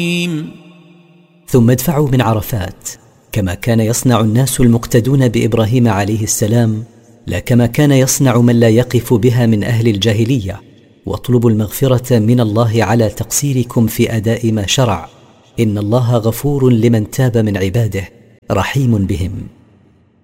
ثم ادفعوا من عرفات كما كان يصنع الناس المقتدون بإبراهيم عليه السلام، لا كما كان يصنع من لا يقف بها من أهل الجاهلية، واطلبوا المغفرة من الله على تقصيركم في أداء ما شرع. إن الله غفور لمن تاب من عباده رحيم بهم.